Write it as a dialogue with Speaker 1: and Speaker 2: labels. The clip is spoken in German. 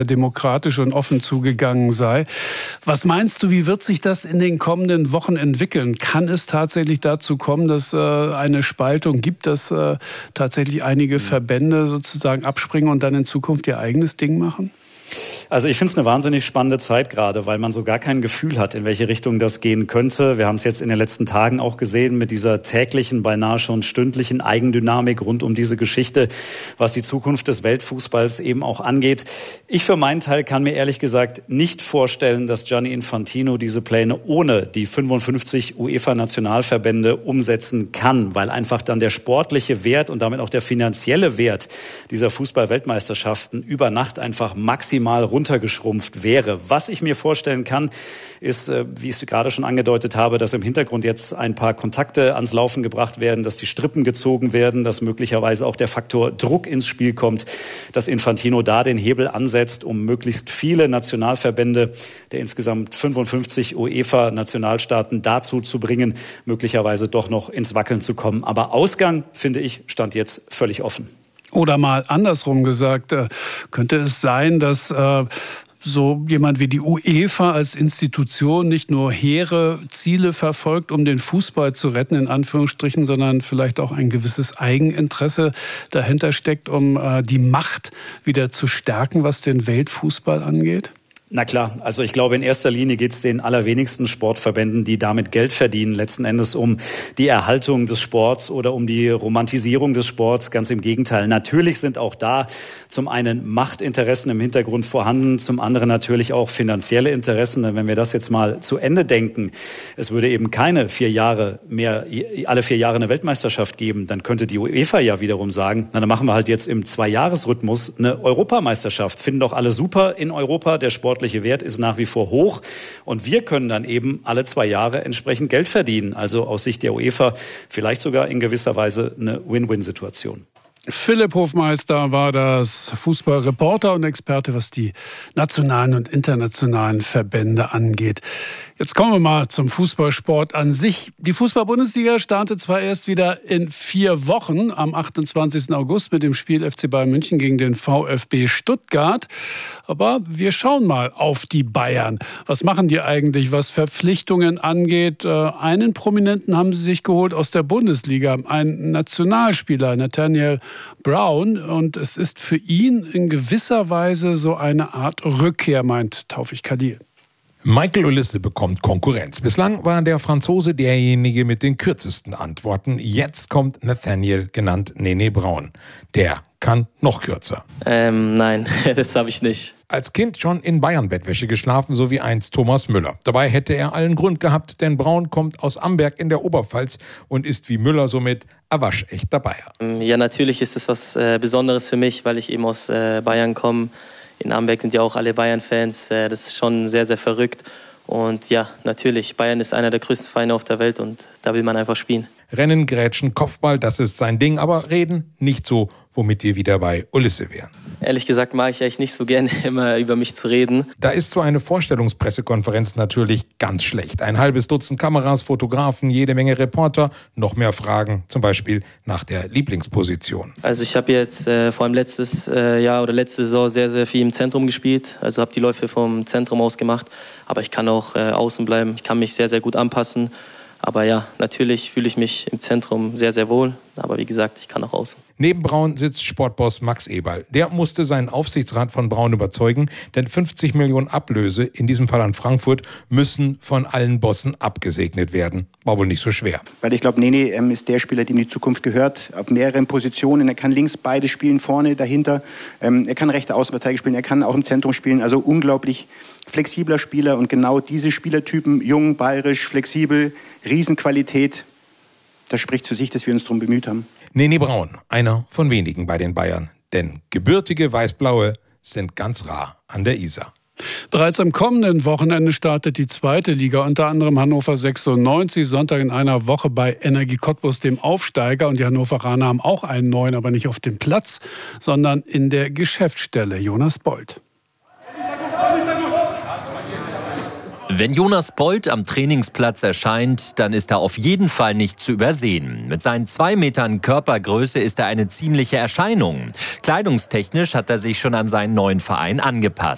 Speaker 1: demokratisch und offen zugegangen sei. Was meinst du, wie wird sich das in den kommenden Wochen entwickeln? Kann es tatsächlich dazu kommen, dass eine Spaltung gibt, dass tatsächlich einige Verbände sozusagen abspringen und dann in Zukunft ihr eigenes Ding machen?
Speaker 2: Also ich finde es eine wahnsinnig spannende Zeit gerade, weil man so gar kein Gefühl hat, in welche Richtung das gehen könnte. Wir haben es jetzt in den letzten Tagen auch gesehen mit dieser täglichen, beinahe schon stündlichen Eigendynamik rund um diese Geschichte, was die Zukunft des Weltfußballs eben auch angeht. Ich für meinen Teil kann mir ehrlich gesagt nicht vorstellen, dass Gianni Infantino diese Pläne ohne die 55 UEFA-Nationalverbände umsetzen kann, weil einfach dann der sportliche Wert und damit auch der finanzielle Wert dieser Fußball-Weltmeisterschaften über Nacht einfach maximal runtergeschrumpft wäre. Was ich mir vorstellen kann, ist, wie ich es gerade schon angedeutet habe, dass im Hintergrund jetzt ein paar Kontakte ans Laufen gebracht werden, dass die Strippen gezogen werden, dass möglicherweise auch der Faktor Druck ins Spiel kommt, dass Infantino da den Hebel ansetzt, um möglichst viele Nationalverbände der insgesamt 55 UEFA-Nationalstaaten dazu zu bringen, möglicherweise doch noch ins Wackeln zu kommen. Aber Ausgang, finde ich, stand jetzt völlig offen.
Speaker 1: Oder mal andersrum gesagt, könnte es sein, dass so jemand wie die UEFA als Institution nicht nur hehre Ziele verfolgt, um den Fußball zu retten, in Anführungsstrichen, sondern vielleicht auch ein gewisses Eigeninteresse dahinter steckt, um die Macht wieder zu stärken, was den Weltfußball angeht?
Speaker 2: Na klar, also ich glaube, in erster Linie geht es den allerwenigsten Sportverbänden, die damit Geld verdienen, letzten Endes um die Erhaltung des Sports oder um die Romantisierung des Sports. Ganz im Gegenteil. Natürlich sind auch da zum einen Machtinteressen im Hintergrund vorhanden, zum anderen natürlich auch finanzielle Interessen. Denn wenn wir das jetzt mal zu Ende denken, es würde eben keine 4 Jahre mehr, alle 4 Jahre eine Weltmeisterschaft geben, dann könnte die UEFA ja wiederum sagen, na, dann machen wir halt jetzt im 2-Jahres-Rhythmus eine Europameisterschaft. Finden doch alle super in Europa, der Sport Wert ist nach wie vor hoch und wir können dann eben alle 2 Jahre entsprechend Geld verdienen. Also aus Sicht der UEFA vielleicht sogar in gewisser Weise eine Win-Win-Situation.
Speaker 1: Philipp Hofmeister war das, Fußballreporter und Experte, was die nationalen und internationalen Verbände angeht. Jetzt kommen wir mal zum Fußballsport an sich. Die Fußball-Bundesliga startet zwar erst wieder in 4 Wochen, am 28. August mit dem Spiel FC Bayern München gegen den VfB Stuttgart. Aber wir schauen mal auf die Bayern. Was machen die eigentlich, was Verpflichtungen angeht? Einen Prominenten haben sie sich geholt aus der Bundesliga, einen Nationalspieler, Nathaniel Brown. Und es ist für ihn in gewisser Weise so eine Art Rückkehr, meint Taufik Kadil.
Speaker 3: Michael Olise bekommt Konkurrenz. Bislang war der Franzose derjenige mit den kürzesten Antworten. Jetzt kommt Nathaniel, genannt Nene Brown. Der kann noch kürzer.
Speaker 4: Nein, das habe ich nicht.
Speaker 3: Als Kind schon in Bayern-Bettwäsche geschlafen, so wie einst Thomas Müller. Dabei hätte er allen Grund gehabt, denn Braun kommt aus Amberg in der Oberpfalz und ist wie Müller somit ein waschechter Bayer.
Speaker 4: Ja, natürlich ist es was Besonderes für mich, weil ich eben aus Bayern komme. In Amberg sind ja auch alle Bayern-Fans. Das ist schon sehr, sehr verrückt. Und ja, natürlich, Bayern ist einer der größten Vereine auf der Welt und da will man einfach spielen.
Speaker 3: Rennen, Grätschen, Kopfball, das ist sein Ding. Aber reden nicht so, womit wir wieder bei Olise wären.
Speaker 4: Ehrlich gesagt mag ich eigentlich nicht so gerne, immer über mich zu reden.
Speaker 3: Da ist so eine Vorstellungspressekonferenz natürlich ganz schlecht. Ein halbes Dutzend Kameras, Fotografen, jede Menge Reporter, noch mehr Fragen, zum Beispiel nach der Lieblingsposition.
Speaker 4: Also ich habe jetzt vor allem letztes Jahr oder letzte Saison sehr, sehr viel im Zentrum gespielt. Also habe die Läufe vom Zentrum aus gemacht. Aber ich kann auch außen bleiben. Ich kann mich sehr, sehr gut anpassen. Aber ja, natürlich fühle ich mich im Zentrum sehr, sehr wohl. Aber wie gesagt, ich kann auch außen.
Speaker 3: Neben Braun sitzt Sportboss Max Eberl. Der musste seinen Aufsichtsrat von Braun überzeugen, denn 50 Millionen Ablöse, in diesem Fall an Frankfurt, müssen von allen Bossen abgesegnet werden. War wohl nicht so schwer.
Speaker 5: Weil ich glaube, Nene ist der Spieler, dem die Zukunft gehört, auf mehreren Positionen. Er kann links beide spielen, vorne, dahinter. Er kann rechte Außenverteidiger spielen, er kann auch im Zentrum spielen. Also unglaublich flexibler Spieler und genau diese Spielertypen, jung, bayerisch, flexibel, Riesenqualität, das spricht für sich, dass wir uns darum bemüht haben.
Speaker 3: Nene Braun, einer von wenigen bei den Bayern. Denn gebürtige Weißblaue sind ganz rar an der Isar.
Speaker 1: Bereits am kommenden Wochenende startet die 2. Liga, unter anderem Hannover 96, Sonntag in einer Woche bei Energie Cottbus, dem Aufsteiger. Und die Hannoveraner haben auch einen neuen, aber nicht auf dem Platz, sondern in der Geschäftsstelle. Jonas Bold.
Speaker 6: Wenn Jonas Bold am Trainingsplatz erscheint, dann ist er auf jeden Fall nicht zu übersehen. Mit seinen 2 Metern Körpergröße ist er eine ziemliche Erscheinung. Kleidungstechnisch hat er sich schon an seinen neuen Verein angepasst.